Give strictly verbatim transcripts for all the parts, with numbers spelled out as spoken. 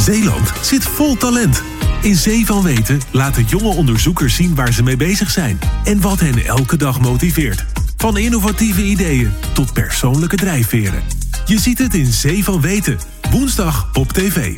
Zeeland zit vol talent. In Zee van Weten laten jonge onderzoekers zien waar ze mee bezig zijn en wat hen elke dag motiveert. Van innovatieve ideeën tot persoonlijke drijfveren. Je ziet het in Zee van Weten. Woensdag op tv.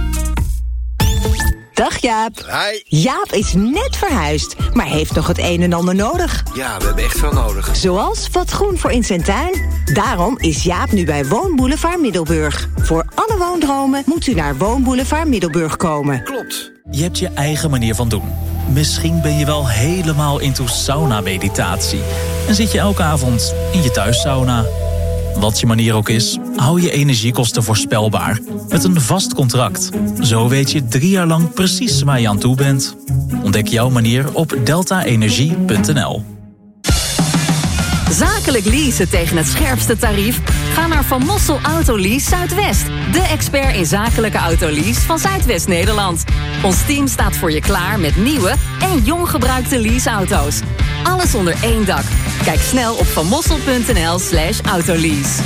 Dag Jaap. Hi. Jaap is net verhuisd, maar heeft nog het een en ander nodig. Ja, we hebben echt veel nodig. Zoals wat groen voor in zijn tuin. Daarom is Jaap nu bij Woonboulevard Middelburg. Voor alle woondromen moet u naar Woonboulevard Middelburg komen. Klopt. Je hebt je eigen manier van doen. Misschien ben je wel helemaal into sauna-meditatie. En zit je elke avond in je thuissauna. Wat je manier ook is, hou je energiekosten voorspelbaar. Met een vast contract. Zo weet je drie jaar lang precies waar je aan toe bent. Ontdek jouw manier op delta energie punt n l. Zakelijk leasen tegen het scherpste tarief? Ga naar Van Mossel Autolease Zuidwest. De expert in zakelijke autolease van Zuidwest-Nederland. Ons team staat voor je klaar met nieuwe en jong gebruikte leaseauto's. Alles onder één dak. Kijk snel op vanmossel punt n l slash autolease.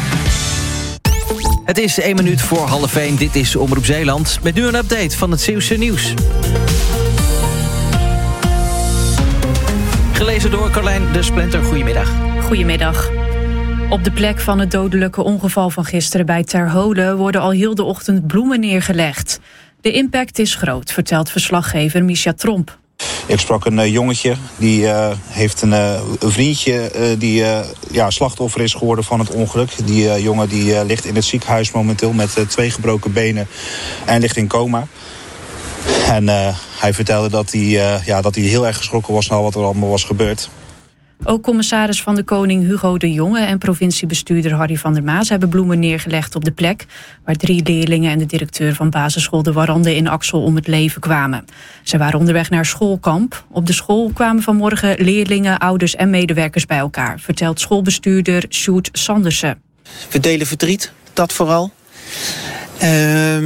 Het is één minuut voor half één. Dit is Omroep Zeeland. Met nu een update van het Zeeuwse nieuws. Gelezen door Carlijn de Splinter. Goedemiddag. Goedemiddag. Op de plek van het dodelijke ongeval van gisteren bij Terholen worden al heel de ochtend bloemen neergelegd. De impact is groot, vertelt verslaggever Misha Tromp. Ik sprak een uh, jongetje, die uh, heeft een, uh, een vriendje uh, die uh, ja, slachtoffer is geworden van het ongeluk. Die uh, jongen die, uh, ligt in het ziekenhuis momenteel met uh, twee gebroken benen en ligt in coma. En uh, hij vertelde dat hij, uh, ja, dat hij heel erg geschrokken was naar wat er allemaal was gebeurd. Ook commissaris van de Koning Hugo de Jonge en provinciebestuurder Harry van der Maas hebben bloemen neergelegd op de plek waar drie leerlingen en de directeur van basisschool De Warande in Axel om het leven kwamen. Ze waren onderweg naar schoolkamp. Op de school kwamen vanmorgen leerlingen, ouders en medewerkers bij elkaar, vertelt schoolbestuurder Sjoerd Sandersen. We delen verdriet, dat vooral. Uh...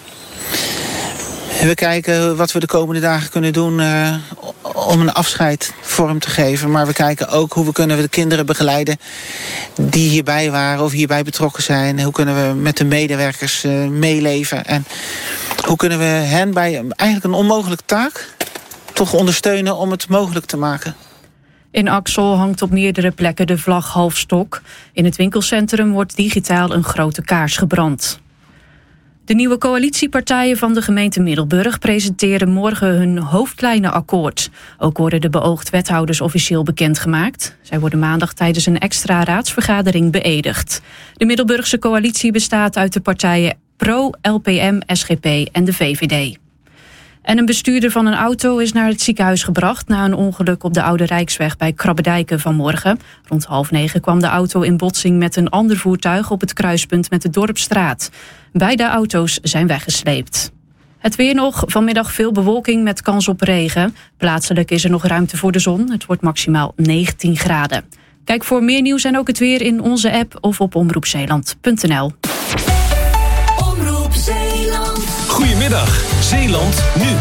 We kijken wat we de komende dagen kunnen doen uh, om een afscheid vorm te geven. Maar we kijken ook hoe we kunnen we de kinderen begeleiden die hierbij waren of hierbij betrokken zijn. Hoe kunnen we met de medewerkers uh, meeleven. En hoe kunnen we hen bij eigenlijk een onmogelijke taak toch ondersteunen om het mogelijk te maken. In Axel hangt op meerdere plekken de vlag halfstok. In het winkelcentrum wordt digitaal een grote kaars gebrand. De nieuwe coalitiepartijen van de gemeente Middelburg presenteren morgen hun hoofdlijnenakkoord. Ook worden de beoogd wethouders officieel bekendgemaakt. Zij worden maandag tijdens een extra raadsvergadering beëdigd. De Middelburgse coalitie bestaat uit de partijen Pro, L P M, S G P en de V V D. En een bestuurder van een auto is naar het ziekenhuis gebracht na een ongeluk op de Oude Rijksweg bij Krabbedijken vanmorgen. Rond half negen kwam de auto in botsing met een ander voertuig op het kruispunt met de Dorpsstraat. Beide auto's zijn weggesleept. Het weer nog, vanmiddag veel bewolking met kans op regen. Plaatselijk is er nog ruimte voor de zon. Het wordt maximaal negentien graden. Kijk voor meer nieuws en ook het weer in onze app of op omroep zeeland punt n l. Goedemiddag, Zeeland nu.